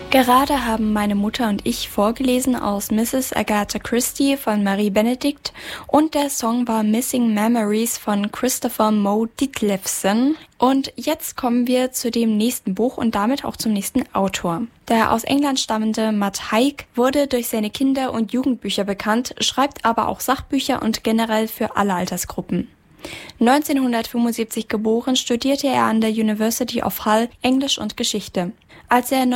Gerade haben meine Mutter und ich vorgelesen aus Mrs. Agatha Christie von Marie Benedict und der Song war Missing Memories von Christopher Moe Ditlevsen. Und jetzt kommen wir zu dem nächsten Buch und damit auch zum nächsten Autor. Der aus England stammende Matt Haig wurde durch seine Kinder- und Jugendbücher bekannt, schreibt aber auch Sachbücher und generell für alle Altersgruppen. 1975 geboren, studierte er an der University of Hull Englisch und Geschichte. Als er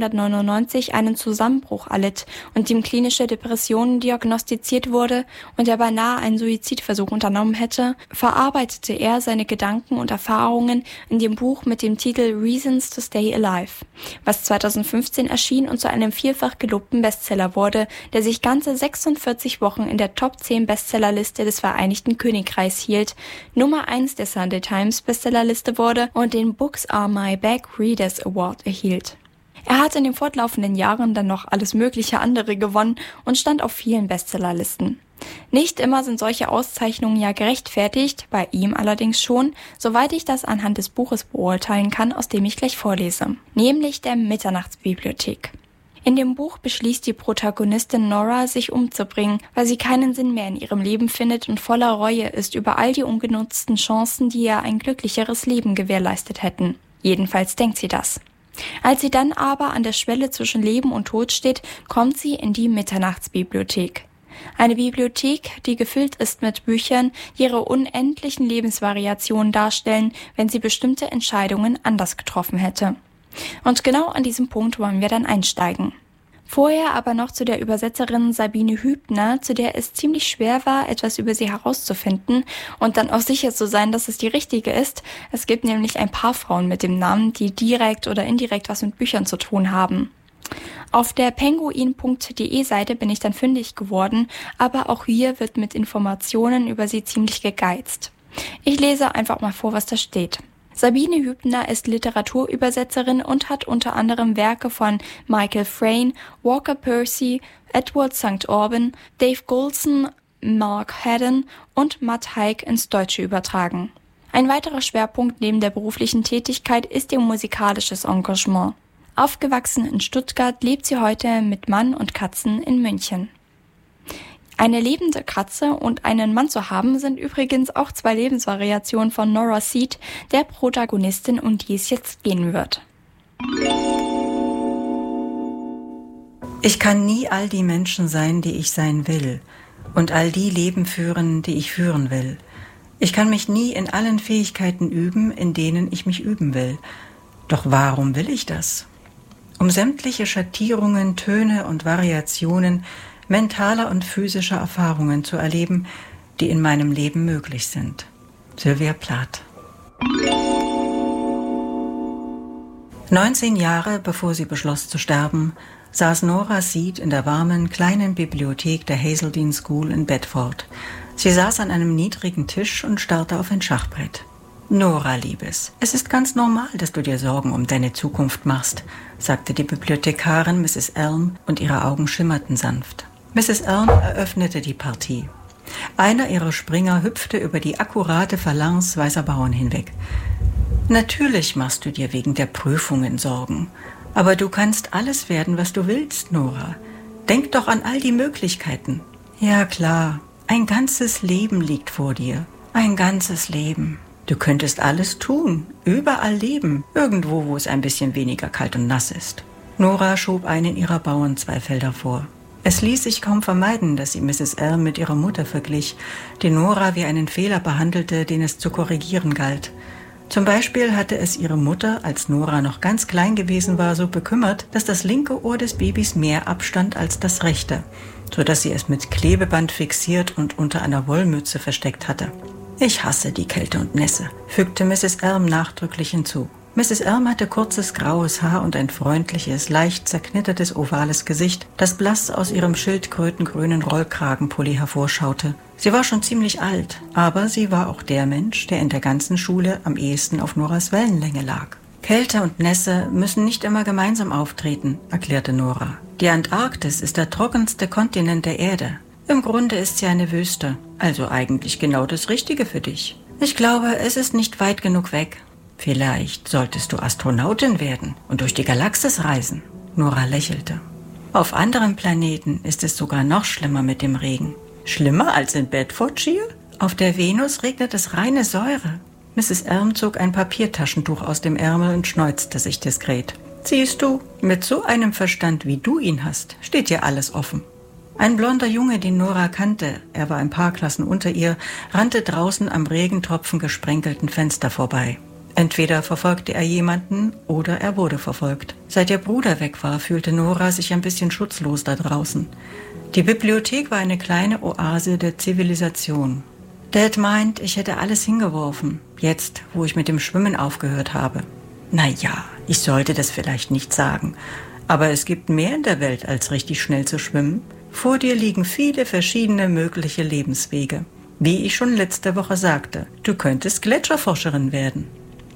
1999 einen Zusammenbruch erlitt und ihm klinische Depressionen diagnostiziert wurde und er beinahe einen Suizidversuch unternommen hätte, verarbeitete er seine Gedanken und Erfahrungen in dem Buch mit dem Titel Reasons to Stay Alive, was 2015 erschien und zu einem vielfach gelobten Bestseller wurde, der sich ganze 46 Wochen in der Top 10 Bestsellerliste des Vereinigten Königreichs hielt, Nummer 1 der Sunday Times Bestsellerliste wurde und den Books Are My Back Readers Award erhielt. Er hat in den fortlaufenden Jahren dann noch alles mögliche andere gewonnen und stand auf vielen Bestsellerlisten. Nicht immer sind solche Auszeichnungen ja gerechtfertigt, bei ihm allerdings schon, soweit ich das anhand des Buches beurteilen kann, aus dem ich gleich vorlese, nämlich der Mitternachtsbibliothek. In dem Buch beschließt die Protagonistin Nora, sich umzubringen, weil sie keinen Sinn mehr in ihrem Leben findet und voller Reue ist über all die ungenutzten Chancen, die ihr ein glücklicheres Leben gewährleistet hätten. Jedenfalls denkt sie das. Als sie dann aber an der Schwelle zwischen Leben und Tod steht, kommt sie in die Mitternachtsbibliothek. Eine Bibliothek, die gefüllt ist mit Büchern, die ihre unendlichen Lebensvariationen darstellen, wenn sie bestimmte Entscheidungen anders getroffen hätte. Und genau an diesem Punkt wollen wir dann einsteigen. Vorher aber noch zu der Übersetzerin Sabine Hübner, zu der es ziemlich schwer war, etwas über sie herauszufinden und dann auch sicher zu sein, dass es die richtige ist. Es gibt nämlich ein paar Frauen mit dem Namen, die direkt oder indirekt was mit Büchern zu tun haben. Auf der penguin.de Seite bin ich dann fündig geworden, aber auch hier wird mit Informationen über sie ziemlich gegeizt. Ich lese einfach mal vor, was da steht. Sabine Hübner ist Literaturübersetzerin und hat unter anderem Werke von Michael Frayn, Walker Percy, Edward St. Auburn, Dave Goulson, Mark Haddon und Matt Haig ins Deutsche übertragen. Ein weiterer Schwerpunkt neben der beruflichen Tätigkeit ist ihr musikalisches Engagement. Aufgewachsen in Stuttgart lebt sie heute mit Mann und Katzen in München. Eine lebende Katze und einen Mann zu haben, sind übrigens auch zwei Lebensvariationen von Nora Seed, der Protagonistin, um die es jetzt gehen wird. Ich kann nie all die Menschen sein, die ich sein will, und all die Leben führen, die ich führen will. Ich kann mich nie in allen Fähigkeiten üben, in denen ich mich üben will. Doch warum will ich das? Um sämtliche Schattierungen, Töne und Variationen mentaler und physischer Erfahrungen zu erleben, die in meinem Leben möglich sind. Sylvia Plath. 19 Jahre bevor sie beschloss zu sterben, saß Nora Seed in der warmen, kleinen Bibliothek der Hazeldean School in Bedford. Sie saß an einem niedrigen Tisch und starrte auf ein Schachbrett. Nora, Liebes, es ist ganz normal, dass du dir Sorgen um deine Zukunft machst, sagte die Bibliothekarin Mrs. Elm und ihre Augen schimmerten sanft. Mrs. Elm eröffnete die Partie. Einer ihrer Springer hüpfte über die akkurate Phalanx weißer Bauern hinweg. Natürlich machst du dir wegen der Prüfungen Sorgen. Aber du kannst alles werden, was du willst, Nora. Denk doch an all die Möglichkeiten. Ja klar, ein ganzes Leben liegt vor dir. Ein ganzes Leben. Du könntest alles tun, überall leben, irgendwo, wo es ein bisschen weniger kalt und nass ist. Nora schob einen ihrer Bauernzweifelder vor. Es ließ sich kaum vermeiden, dass sie Mrs. Elm mit ihrer Mutter verglich, die Nora wie einen Fehler behandelte, den es zu korrigieren galt. Zum Beispiel hatte es ihre Mutter, als Nora noch ganz klein gewesen war, so bekümmert, dass das linke Ohr des Babys mehr abstand als das rechte, sodass sie es mit Klebeband fixiert und unter einer Wollmütze versteckt hatte. Ich hasse die Kälte und Nässe, fügte Mrs. Elm nachdrücklich hinzu. Mrs. Elm hatte kurzes graues Haar und ein freundliches, leicht zerknittertes, ovales Gesicht, das blass aus ihrem schildkrötengrünen Rollkragenpulli hervorschaute. Sie war schon ziemlich alt, aber sie war auch der Mensch, der in der ganzen Schule am ehesten auf Noras Wellenlänge lag. Kälte und Nässe müssen nicht immer gemeinsam auftreten, erklärte Nora. Die Antarktis ist der trockenste Kontinent der Erde. Im Grunde ist sie eine Wüste, also eigentlich genau das Richtige für dich. Ich glaube, es ist nicht weit genug weg. Vielleicht solltest du Astronautin werden und durch die Galaxis reisen. Nora lächelte. Auf anderen Planeten ist es sogar noch schlimmer mit dem Regen. Schlimmer als in Bedfordshire? Auf der Venus regnet es reine Säure. Mrs. Elm zog ein Papiertaschentuch aus dem Ärmel und schneuzte sich diskret. Siehst du, mit so einem Verstand, wie du ihn hast, steht dir alles offen. Ein blonder Junge, den Nora kannte, er war ein paar Klassen unter ihr, rannte draußen am Regentropfen gesprenkelten Fenster vorbei. Entweder verfolgte er jemanden oder er wurde verfolgt. Seit ihr Bruder weg war, fühlte Nora sich ein bisschen schutzlos da draußen. Die Bibliothek war eine kleine Oase der Zivilisation. Dad meint, ich hätte alles hingeworfen, jetzt, wo ich mit dem Schwimmen aufgehört habe. Naja, ich sollte das vielleicht nicht sagen, aber es gibt mehr in der Welt, als richtig schnell zu schwimmen. Vor dir liegen viele verschiedene mögliche Lebenswege. Wie ich schon letzte Woche sagte, du könntest Gletscherforscherin werden.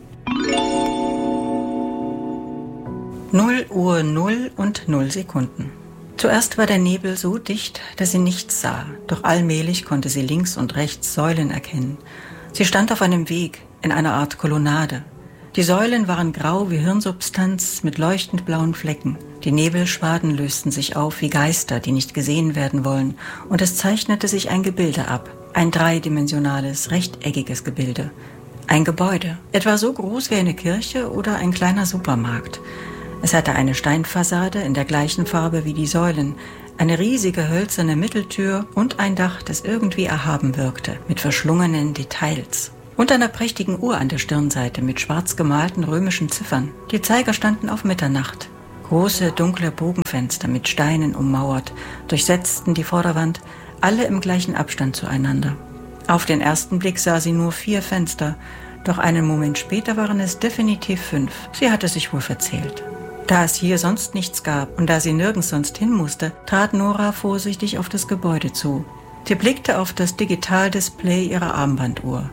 0:00:00. Zuerst war der Nebel so dicht, dass sie nichts sah, doch allmählich konnte sie links und rechts Säulen erkennen. Sie stand auf einem Weg, in einer Art Kolonnade. Die Säulen waren grau wie Hirnsubstanz mit leuchtend blauen Flecken. Die Nebelschwaden lösten sich auf wie Geister, die nicht gesehen werden wollen, und es zeichnete sich ein Gebilde ab, ein dreidimensionales, rechteckiges Gebilde. Ein Gebäude, etwa so groß wie eine Kirche oder ein kleiner Supermarkt. Es hatte eine Steinfassade in der gleichen Farbe wie die Säulen, eine riesige hölzerne Mitteltür und ein Dach, das irgendwie erhaben wirkte, mit verschlungenen Details. Und einer prächtigen Uhr an der Stirnseite mit schwarz gemalten römischen Ziffern. Die Zeiger standen auf Mitternacht. Große, dunkle Bogenfenster mit Steinen ummauert, durchsetzten die Vorderwand, alle im gleichen Abstand zueinander. Auf den ersten Blick sah sie nur 4 Fenster, doch einen Moment später waren es definitiv 5. Sie hatte sich wohl verzählt. Da es hier sonst nichts gab und da sie nirgends sonst hin musste, trat Nora vorsichtig auf das Gebäude zu. Sie blickte auf das Digitaldisplay ihrer Armbanduhr.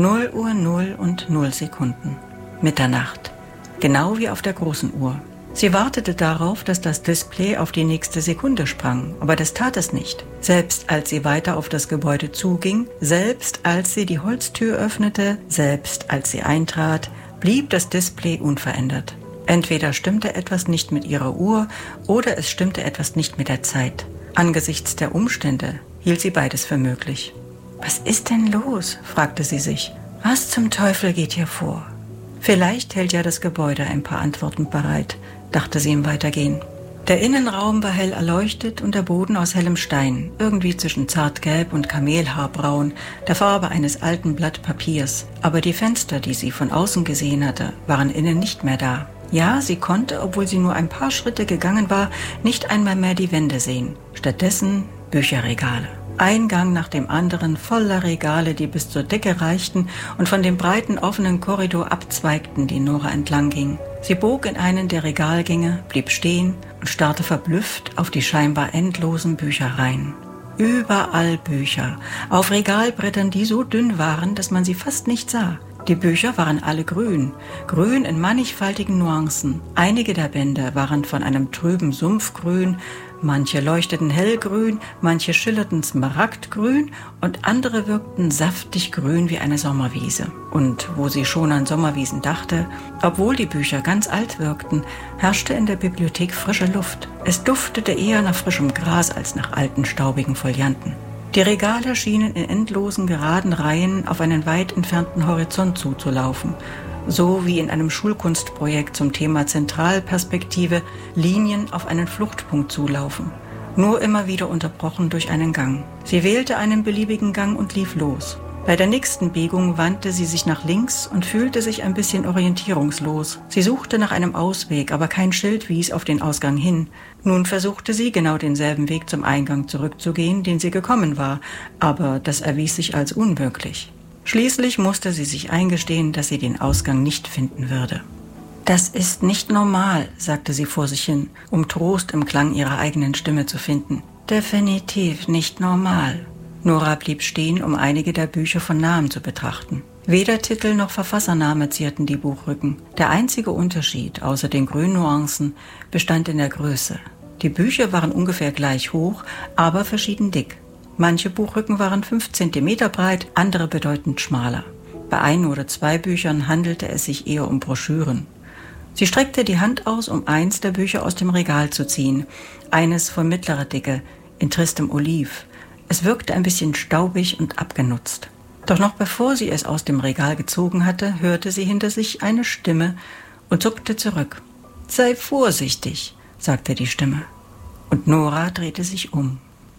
0:00:00. Mitternacht. Genau wie auf der großen Uhr. Sie wartete darauf, dass das Display auf die nächste Sekunde sprang, aber das tat es nicht. Selbst als sie weiter auf das Gebäude zuging, selbst als sie die Holztür öffnete, selbst als sie eintrat, blieb das Display unverändert. Entweder stimmte etwas nicht mit ihrer Uhr oder es stimmte etwas nicht mit der Zeit. Angesichts der Umstände hielt sie beides für möglich. »Was ist denn los?« fragte sie sich. »Was zum Teufel geht hier vor?« Vielleicht hält ja das Gebäude ein paar Antworten bereit, dachte sie im Weitergehen. Der Innenraum war hell erleuchtet und der Boden aus hellem Stein, irgendwie zwischen zartgelb und kamelhaarbraun, der Farbe eines alten Blatt Papiers. Aber die Fenster, die sie von außen gesehen hatte, waren innen nicht mehr da. Ja, sie konnte, obwohl sie nur ein paar Schritte gegangen war, nicht einmal mehr die Wände sehen. Stattdessen Bücherregale. Ein Gang nach dem anderen voller Regale, die bis zur Decke reichten und von dem breiten, offenen Korridor abzweigten, den Nora entlang ging. Sie bog in einen der Regalgänge, blieb stehen und starrte verblüfft auf die scheinbar endlosen Bücherreihen. Überall Bücher, auf Regalbrettern, die so dünn waren, dass man sie fast nicht sah. Die Bücher waren alle grün, grün in mannigfaltigen Nuancen. Einige der Bände waren von einem trüben Sumpfgrün, manche leuchteten hellgrün, manche schillerten smaragdgrün und andere wirkten saftig grün wie eine Sommerwiese. Und wo sie schon an Sommerwiesen dachte, obwohl die Bücher ganz alt wirkten, herrschte in der Bibliothek frische Luft. Es duftete eher nach frischem Gras als nach alten, staubigen Folianten. Die Regale schienen in endlosen, geraden Reihen auf einen weit entfernten Horizont zuzulaufen, so wie in einem Schulkunstprojekt zum Thema Zentralperspektive Linien auf einen Fluchtpunkt zulaufen, nur immer wieder unterbrochen durch einen Gang. Sie wählte einen beliebigen Gang und lief los. Bei der nächsten Biegung wandte sie sich nach links und fühlte sich ein bisschen orientierungslos. Sie suchte nach einem Ausweg, aber kein Schild wies auf den Ausgang hin. Nun versuchte sie, genau denselben Weg zum Eingang zurückzugehen, den sie gekommen war, aber das erwies sich als unmöglich. Schließlich musste sie sich eingestehen, dass sie den Ausgang nicht finden würde. »Das ist nicht normal«, sagte sie vor sich hin, um Trost im Klang ihrer eigenen Stimme zu finden. »Definitiv nicht normal.« Nora blieb stehen, um einige der Bücher von nahem zu betrachten. Weder Titel noch Verfassername zierten die Buchrücken. Der einzige Unterschied, außer den Grünnuancen, bestand in der Größe. Die Bücher waren ungefähr gleich hoch, aber verschieden dick. Manche Buchrücken waren 5 Zentimeter breit, andere bedeutend schmaler. Bei 1 oder 2 Büchern handelte es sich eher um Broschüren. Sie streckte die Hand aus, um eins der Bücher aus dem Regal zu ziehen. Eines von mittlerer Dicke, in tristem Oliv. Es wirkte ein bisschen staubig und abgenutzt. Doch noch bevor sie es aus dem Regal gezogen hatte, hörte sie hinter sich eine Stimme und zuckte zurück. »Sei vorsichtig«, sagte die Stimme. Und Nora drehte sich um.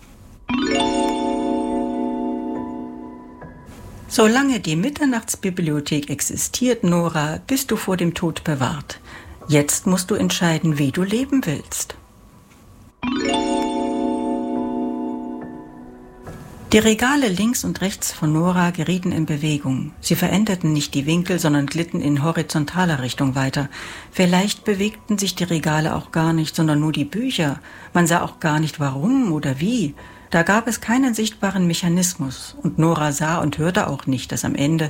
Solange die Mitternachtsbibliothek existiert, Nora, bist du vor dem Tod bewahrt. Jetzt musst du entscheiden, wie du leben willst. Die Regale links und rechts von Nora gerieten in Bewegung. Sie veränderten nicht die Winkel, sondern glitten in horizontaler Richtung weiter. Vielleicht bewegten sich die Regale auch gar nicht, sondern nur die Bücher. Man sah auch gar nicht warum oder wie. Da gab es keinen sichtbaren Mechanismus und Nora sah und hörte auch nicht, dass am Ende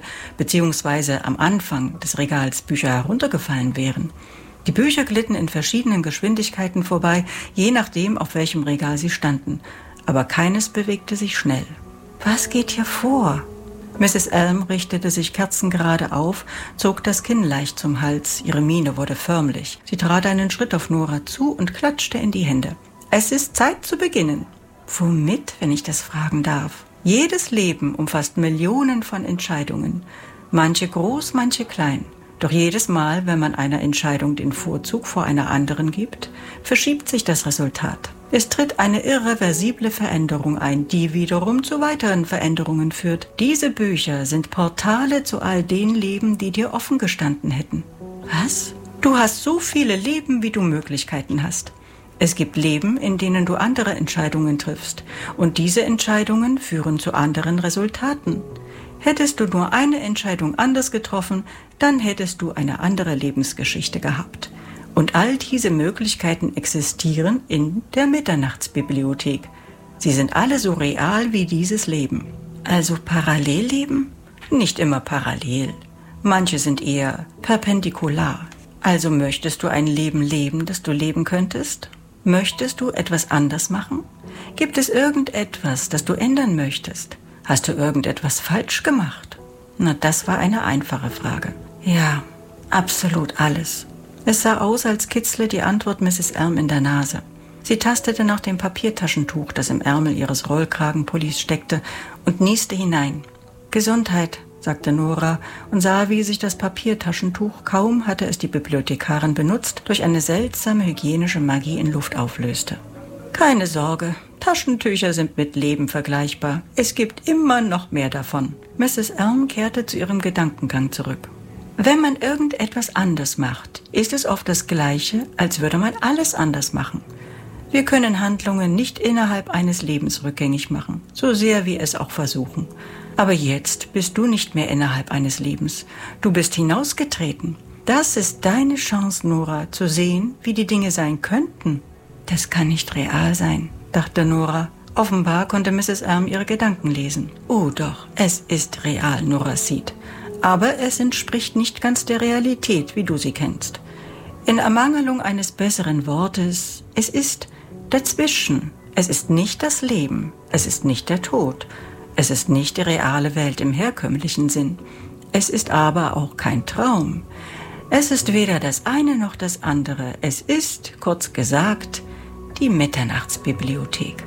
bzw. am Anfang des Regals Bücher heruntergefallen wären. Die Bücher glitten in verschiedenen Geschwindigkeiten vorbei, je nachdem, auf welchem Regal sie standen. Aber keines bewegte sich schnell. Was geht hier vor? Mrs. Elm richtete sich kerzengerade auf, zog das Kinn leicht zum Hals. Ihre Miene wurde förmlich. Sie trat einen Schritt auf Nora zu und klatschte in die Hände. Es ist Zeit zu beginnen. Womit, wenn ich das fragen darf? Jedes Leben umfasst Millionen von Entscheidungen. Manche groß, manche klein. Doch jedes Mal, wenn man einer Entscheidung den Vorzug vor einer anderen gibt, verschiebt sich das Resultat. Es tritt eine irreversible Veränderung ein, die wiederum zu weiteren Veränderungen führt. Diese Bücher sind Portale zu all den Leben, die dir offen gestanden hätten. Was? Du hast so viele Leben, wie du Möglichkeiten hast. Es gibt Leben, in denen du andere Entscheidungen triffst. Und diese Entscheidungen führen zu anderen Resultaten. Hättest du nur eine Entscheidung anders getroffen, dann hättest du eine andere Lebensgeschichte gehabt. Und all diese Möglichkeiten existieren in der Mitternachtsbibliothek. Sie sind alle so real wie dieses Leben. Also Parallelleben? Nicht immer parallel. Manche sind eher perpendikular. Also möchtest du ein Leben leben, das du leben könntest? Möchtest du etwas anders machen? Gibt es irgendetwas, das du ändern möchtest? Hast du irgendetwas falsch gemacht? Na, das war eine einfache Frage. Ja, absolut alles. Es sah aus, als kitzle die Antwort Mrs. Elm in der Nase. Sie tastete nach dem Papiertaschentuch, das im Ärmel ihres Rollkragenpullis steckte, und nieste hinein. »Gesundheit«, sagte Nora und sah, wie sich das Papiertaschentuch, kaum hatte es die Bibliothekarin benutzt, durch eine seltsame hygienische Magie in Luft auflöste. »Keine Sorge, Taschentücher sind mit Leben vergleichbar. Es gibt immer noch mehr davon.« Mrs. Elm kehrte zu ihrem Gedankengang zurück. Wenn man irgendetwas anders macht, ist es oft das Gleiche, als würde man alles anders machen. Wir können Handlungen nicht innerhalb eines Lebens rückgängig machen, so sehr wir es auch versuchen. Aber jetzt bist du nicht mehr innerhalb eines Lebens. Du bist hinausgetreten. Das ist deine Chance, Nora, zu sehen, wie die Dinge sein könnten. Das kann nicht real sein, dachte Nora. Offenbar konnte Mrs. Elm ihre Gedanken lesen. Oh doch, es ist real, Nora sieht. Aber es entspricht nicht ganz der Realität, wie du sie kennst. In Ermangelung eines besseren Wortes, es ist dazwischen. Es ist nicht das Leben, es ist nicht der Tod, es ist nicht die reale Welt im herkömmlichen Sinn. Es ist aber auch kein Traum. Es ist weder das eine noch das andere. Es ist, kurz gesagt, die Mitternachtsbibliothek.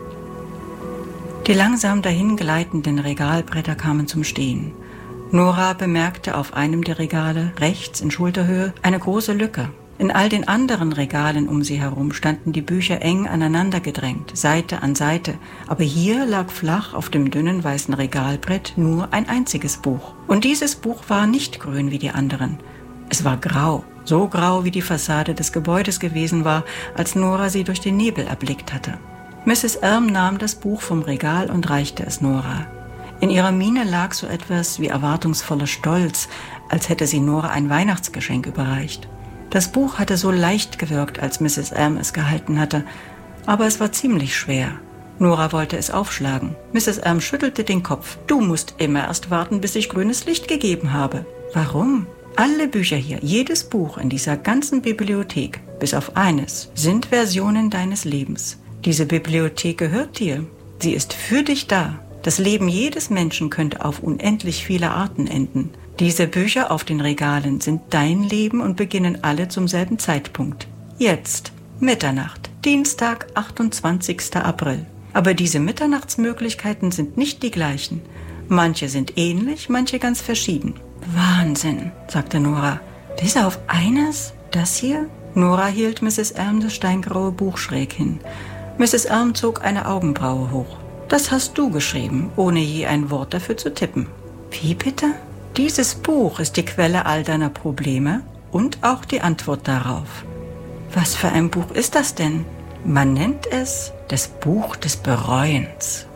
Die langsam dahingleitenden Regalbretter kamen zum Stehen. Nora bemerkte auf einem der Regale, rechts in Schulterhöhe, eine große Lücke. In all den anderen Regalen um sie herum standen die Bücher eng aneinander gedrängt, Seite an Seite. Aber hier lag flach auf dem dünnen weißen Regalbrett nur ein einziges Buch. Und dieses Buch war nicht grün wie die anderen. Es war grau, so grau wie die Fassade des Gebäudes gewesen war, als Nora sie durch den Nebel erblickt hatte. Mrs. Elm nahm das Buch vom Regal und reichte es Nora. In ihrer Miene lag so etwas wie erwartungsvoller Stolz, als hätte sie Nora ein Weihnachtsgeschenk überreicht. Das Buch hatte so leicht gewirkt, als Mrs. Elm es gehalten hatte, aber es war ziemlich schwer. Nora wollte es aufschlagen. Mrs. Elm schüttelte den Kopf. »Du musst immer erst warten, bis ich grünes Licht gegeben habe.« »Warum? Alle Bücher hier, jedes Buch in dieser ganzen Bibliothek, bis auf eines, sind Versionen deines Lebens. Diese Bibliothek gehört dir. Sie ist für dich da. Das Leben jedes Menschen könnte auf unendlich viele Arten enden. Diese Bücher auf den Regalen sind dein Leben und beginnen alle zum selben Zeitpunkt. Jetzt, Mitternacht, Dienstag, 28. April. Aber diese Mitternachtsmöglichkeiten sind nicht die gleichen. Manche sind ähnlich, manche ganz verschieden. Wahnsinn, sagte Nora. Bis auf eines? Das hier? Nora hielt Mrs. Elm das steingraue Buch schräg hin. Mrs. Elm zog eine Augenbraue hoch. Das hast du geschrieben, ohne je ein Wort dafür zu tippen. Wie bitte? Dieses Buch ist die Quelle all deiner Probleme und auch die Antwort darauf. Was für ein Buch ist das denn? Man nennt es das Buch des Bereuens.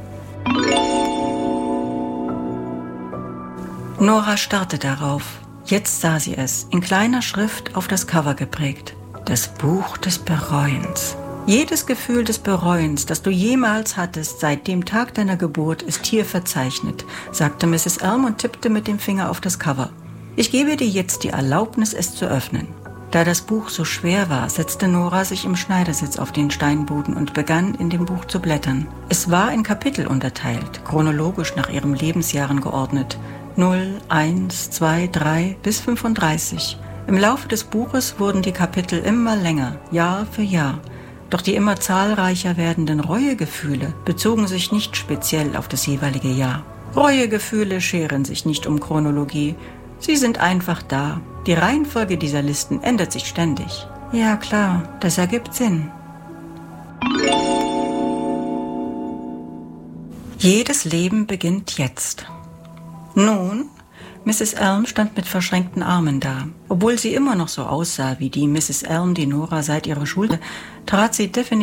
Nora starrte darauf. Jetzt sah sie es, in kleiner Schrift auf das Cover geprägt. Das Buch des Bereuens. Jedes Gefühl des Bereuens, das du jemals hattest seit dem Tag deiner Geburt, ist hier verzeichnet, sagte Mrs. Elm und tippte mit dem Finger auf das Cover. Ich gebe dir jetzt die Erlaubnis, es zu öffnen. Da das Buch so schwer war, setzte Nora sich im Schneidersitz auf den Steinboden und begann, in dem Buch zu blättern. Es war in Kapitel unterteilt, chronologisch nach ihren Lebensjahren geordnet. 0, 1, 2, 3 bis 35. Im Laufe des Buches wurden die Kapitel immer länger, Jahr für Jahr. Doch die immer zahlreicher werdenden Reuegefühle bezogen sich nicht speziell auf das jeweilige Jahr. Reuegefühle scheren sich nicht um Chronologie. Sie sind einfach da. Die Reihenfolge dieser Listen ändert sich ständig. Ja klar, das ergibt Sinn. Jedes Leben beginnt jetzt. Nun, Mrs. Elm stand mit verschränkten Armen da. Obwohl sie immer noch so aussah wie die Mrs. Elm, die Nora seit ihrer Schule, trat sie definitiv